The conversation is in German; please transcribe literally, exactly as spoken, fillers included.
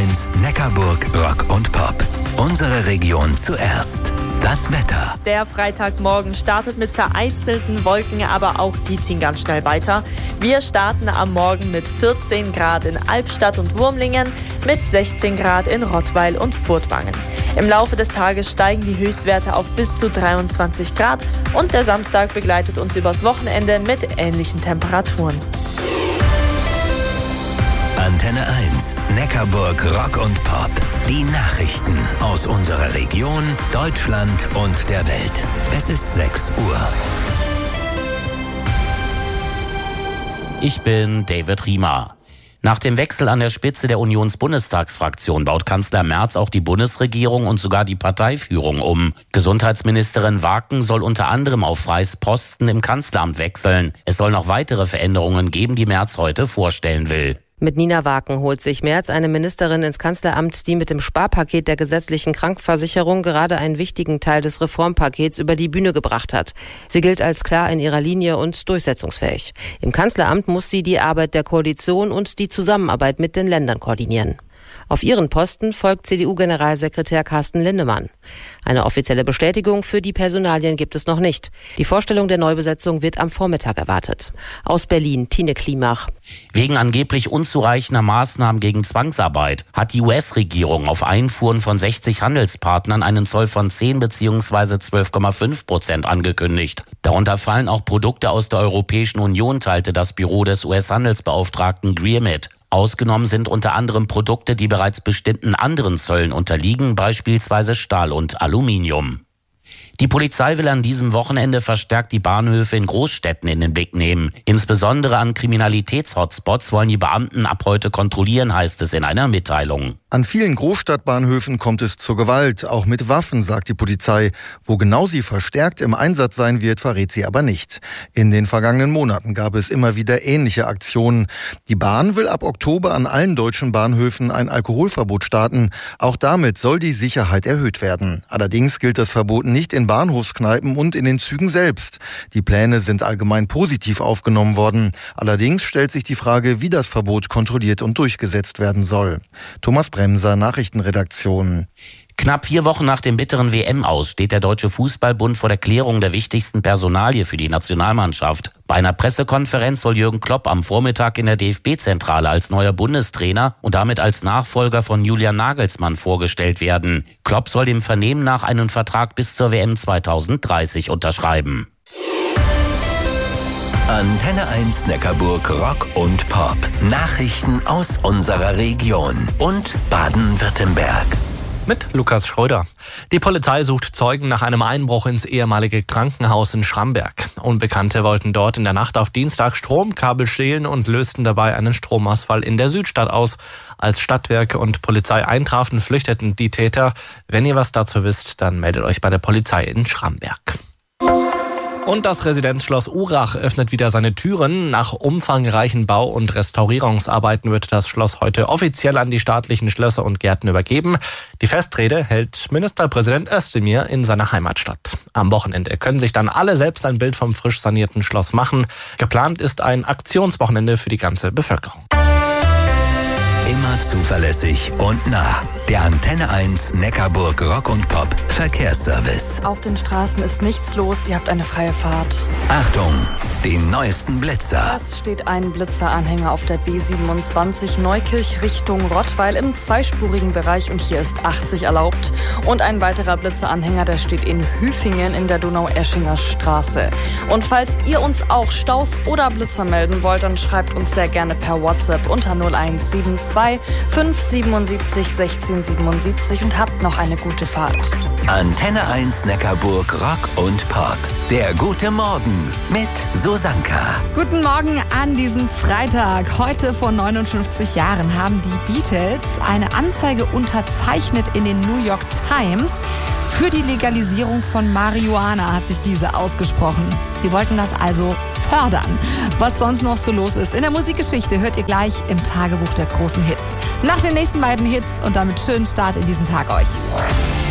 eins Neckarburg Rock und Pop. Unsere Region zuerst. Das Wetter. Der Freitagmorgen startet mit vereinzelten Wolken, aber auch die ziehen ganz schnell weiter. Wir starten am Morgen mit vierzehn Grad in Albstadt und Wurmlingen, mit sechzehn Grad in Rottweil und Furtwangen. Im Laufe des Tages steigen die Höchstwerte auf bis zu dreiundzwanzig Grad und der Samstag begleitet uns übers Wochenende mit ähnlichen Temperaturen. Antenne eins Neckarburg Rock und Pop. Die Nachrichten aus unserer Region, Deutschland und der Welt. Es ist sechs Uhr. Ich bin David Riemer. Nach dem Wechsel an der Spitze der Unionsbundestagsfraktion baut Kanzler Merz auch die Bundesregierung und sogar die Parteiführung um. Gesundheitsministerin Waken soll unter anderem auf Freys Posten im Kanzleramt wechseln. Es soll noch weitere Veränderungen geben, die Merz heute vorstellen will. Mit Nina Waken holt sich Merz eine Ministerin ins Kanzleramt, die mit dem Sparpaket der gesetzlichen Krankenversicherung gerade einen wichtigen Teil des Reformpakets über die Bühne gebracht hat. Sie gilt als klar in ihrer Linie und durchsetzungsfähig. Im Kanzleramt muss sie die Arbeit der Koalition und die Zusammenarbeit mit den Ländern koordinieren. Auf ihren Posten folgt C D U-Generalsekretär Carsten Linnemann. Eine offizielle Bestätigung für die Personalien gibt es noch nicht. Die Vorstellung der Neubesetzung wird am Vormittag erwartet. Aus Berlin, Tine Klimach. Wegen angeblich unzureichender Maßnahmen gegen Zwangsarbeit hat die U S-Regierung auf Einfuhren von sechzig Handelspartnern einen Zoll von zehn bzw. zwölf Komma fünf Prozent angekündigt. Darunter fallen auch Produkte aus der Europäischen Union, teilte das Büro des U S-Handelsbeauftragten Greer mit. Ausgenommen sind unter anderem Produkte, die bereits bestimmten anderen Zöllen unterliegen, beispielsweise Stahl und Aluminium. Die Polizei will an diesem Wochenende verstärkt die Bahnhöfe in Großstädten in den Blick nehmen. Insbesondere an Kriminalitätshotspots wollen die Beamten ab heute kontrollieren, heißt es in einer Mitteilung. An vielen Großstadtbahnhöfen kommt es zur Gewalt, auch mit Waffen, sagt die Polizei. Wo genau sie verstärkt im Einsatz sein wird, verrät sie aber nicht. In den vergangenen Monaten gab es immer wieder ähnliche Aktionen. Die Bahn will ab Oktober an allen deutschen Bahnhöfen ein Alkoholverbot starten. Auch damit soll die Sicherheit erhöht werden. Allerdings gilt das Verbot nicht in Bahnhofskneipen und in den Zügen selbst. Die Pläne sind allgemein positiv aufgenommen worden. Allerdings stellt sich die Frage, wie das Verbot kontrolliert und durchgesetzt werden soll. Thomas Bremser, Nachrichtenredaktion. Knapp vier Wochen nach dem bitteren W M-Aus steht der Deutsche Fußballbund vor der Klärung der wichtigsten Personalie für die Nationalmannschaft. Bei einer Pressekonferenz soll Jürgen Klopp am Vormittag in der D F B-Zentrale als neuer Bundestrainer und damit als Nachfolger von Julian Nagelsmann vorgestellt werden. Klopp soll dem Vernehmen nach einen Vertrag bis zur W M zweitausenddreißig unterschreiben. Antenne eins Neckarburg Rock und Pop. Nachrichten aus unserer Region und Baden-Württemberg. Mit Lukas Schröder. Die Polizei sucht Zeugen nach einem Einbruch ins ehemalige Krankenhaus in Schramberg. Unbekannte wollten dort in der Nacht auf Dienstag Stromkabel stehlen und lösten dabei einen Stromausfall in der Südstadt aus. Als Stadtwerke und Polizei eintrafen, flüchteten die Täter. Wenn ihr was dazu wisst, dann meldet euch bei der Polizei in Schramberg. Und das Residenzschloss Urach öffnet wieder seine Türen. Nach umfangreichen Bau- und Restaurierungsarbeiten wird das Schloss heute offiziell an die staatlichen Schlösser und Gärten übergeben. Die Festrede hält Ministerpräsident Özdemir in seiner Heimatstadt. Am Wochenende können sich dann alle selbst ein Bild vom frisch sanierten Schloss machen. Geplant ist ein Aktionswochenende für die ganze Bevölkerung. Immer zuverlässig und nah. Der Antenne eins Neckarburg Rock und Pop Verkehrsservice. Auf den Straßen ist nichts los, ihr habt eine freie Fahrt. Achtung, den neuesten Blitzer. Es steht ein Blitzeranhänger auf der B siebenundzwanzig Neukirch Richtung Rottweil im zweispurigen Bereich und hier ist achtzig erlaubt. Und ein weiterer Blitzeranhänger, der steht in Hüfingen in der Donau-Eschinger Straße. Und falls ihr uns auch Staus oder Blitzer melden wollt, dann schreibt uns sehr gerne per WhatsApp unter null eins sieben zwei fünf siebenundsiebzig sechzehn siebenundsiebzig und habt noch eine gute Fahrt. Antenne eins Neckarburg Rock und Pop. Der gute Morgen mit Susanka. Guten Morgen an diesem Freitag. Heute vor neunundfünfzig Jahren haben die Beatles eine Anzeige unterzeichnet in den New York Times. Für die Legalisierung von Marihuana hat sich diese ausgesprochen. Sie wollten das also fördern. Was sonst noch so los ist in der Musikgeschichte, hört ihr gleich im Tagebuch der großen Hits. Nach den nächsten beiden Hits und damit schönen Start in diesen Tag euch.